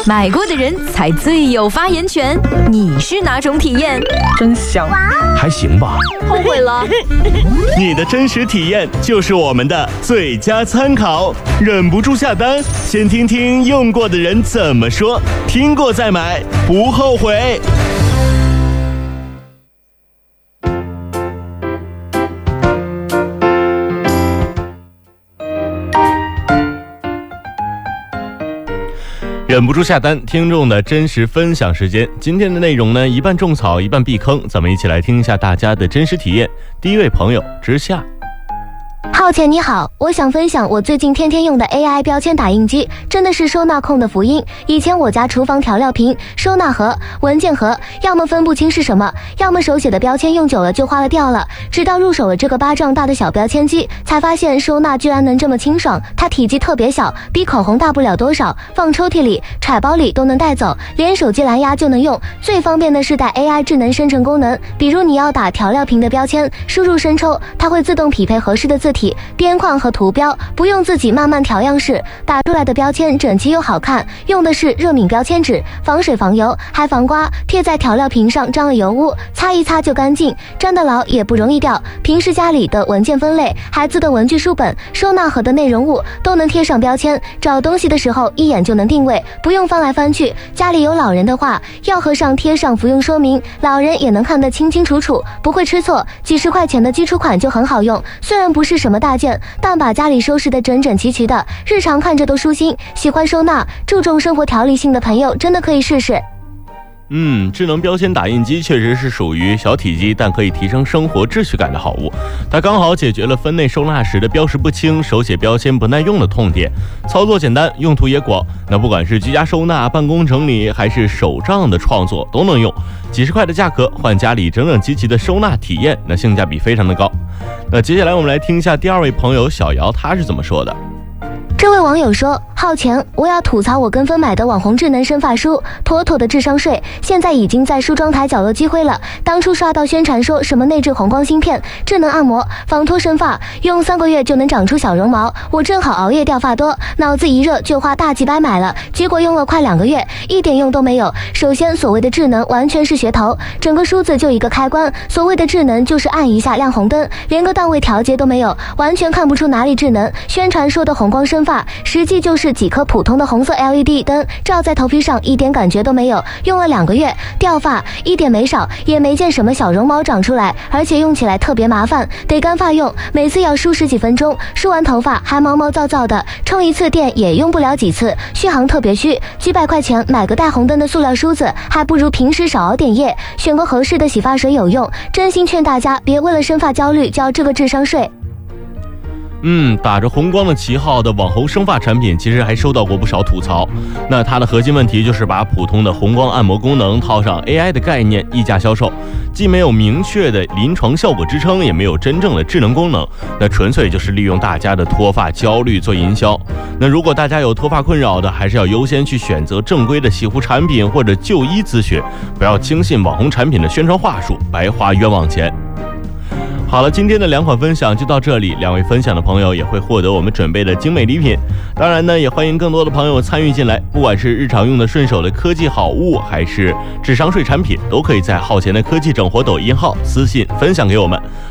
买过的人才最有发言权。你是哪种体验？ 真香， 还行吧。 后悔了。 你的真实体验就是我们的最佳参考。忍不住下单，先听听用过的人怎么说，听过再买，不后悔。忍不住下单，听众的真实分享时间。今天的内容呢，一半种草，一半避坑，咱们一起来听一下大家的真实体验。第一位朋友之夏。 浩钱你好，我想分享我最近天天用的 AI 标签打印机，真的是收纳控的福音。以前我家厨房调料瓶、收纳盒、文件盒，要么分不清是什么，要么手写的标签用久了就花了掉了。直到入手了这个巴掌大的小标签机，才发现收纳居然能这么清爽。它体积特别小，比口红大不了多少，放抽屉里、揣包里都能带走，连手机蓝牙就能用。最方便的是带 AI 智能生成功能，比如你要打调料瓶的标签，输入生抽，它会自动匹配合适的字体、边框和图标，不用自己慢慢调样式，打出来的标签整齐又好看。用的是热敏标签纸，防水防油还防刮，贴在调料瓶上沾了油污，擦一擦就干净，粘得牢也不容易掉。平时家里的文件分类、孩子的文具书本、收纳盒的内容物都能贴上标签，找东西的时候一眼就能定位，不用翻来翻去。家里有老人的话，药盒上贴上服用说明，老人也能看得清清楚楚，不会吃错。几十块钱的基础款就很好用，虽然不是什么大件，但把家里收拾得整整齐齐的，日常看着都舒心。喜欢收纳、注重生活条理性的朋友真的可以试试。 智能标签打印机确实是属于小体积但可以提升生活秩序感的好物，它刚好解决了分类收纳时的标识不清、手写标签不耐用的痛点，操作简单，用途也广。那不管是居家收纳、办公整理，还是手账的创作都能用。几十块的价格换家里整整齐齐的收纳体验，那性价比非常的高。那接下来我们来听一下第二位朋友小姚他是怎么说的。 这位网友说，浩钱，我要吐槽我跟风买的网红智能生发梳，妥妥的智商税，现在已经在梳妆台角落积灰了。当初刷到宣传说什么内置红光芯片、智能按摩、防脱生发，用3个月就能长出小绒毛，我正好熬夜掉发多，脑子一热就花大几百买了，结果用了快2个月，一点用都没有。首先，所谓的智能完全是噱头，整个梳子就一个开关，所谓的智能就是按一下亮红灯，连个档位调节都没有，完全看不出哪里智能。宣传说的红光生发，实际就是几颗普通的红色 LED 灯照在头皮上，一点感觉都没有。用了2个月，掉发一点没少，也没见什么小绒毛长出来，而且用起来特别麻烦，得干发用，每次要梳10几分钟，梳完头发还毛毛躁躁的，充一次电也用不了几次，续航特别虚。几百块钱买个带红灯的塑料梳子，还不如平时少熬点夜，选个合适的洗发水有用。真心劝大家别为了生发焦虑交这个智商税。 打着红光的旗号的网红生发产品其实还收到过不少吐槽。那它的核心问题就是把普通的红光按摩功能套上 AI 的概念溢价销售，既没有明确的临床效果支撑，也没有真正的智能功能，那纯粹就是利用大家的脱发焦虑做营销。那如果大家有脱发困扰的，还是要优先去选择正规的洗护产品或者就医咨询，不要轻信网红产品的宣传话术，白花冤枉钱。好了，今天的2款分享就到这里，2位分享的朋友也会获得我们准备的精美礼品。当然呢，也欢迎更多的朋友参与进来，不管是日常用的顺手的科技好物，还是智商税产品，都可以在浩钱的科技整活抖音号私信分享给我们。